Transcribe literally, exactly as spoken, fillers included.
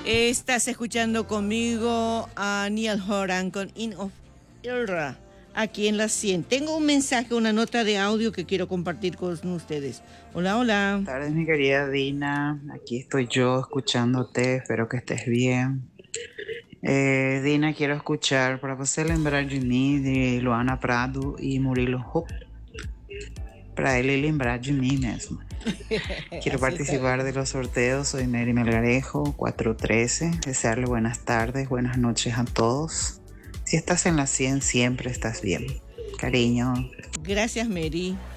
Estás escuchando conmigo a Niall Horan con In of Ilra, aquí en la cien. Tengo un mensaje, una nota de audio que quiero compartir con ustedes. Hola, hola. Buenas tardes, mi querida Dina. Aquí estoy yo escuchándote. Espero que estés bien. Eh, Dina, quiero escuchar para você lembrar de mim, de Luana Prado e Murilo Hup, para ele lembrar de mim mesmo. Quiero Así está participar bien. de los sorteos. Soy Mary Melgarejo, cuatro trece. Desearle buenas tardes, buenas noches a todos. Si estás en la cien, siempre estás bien. Cariño. Gracias, Mary.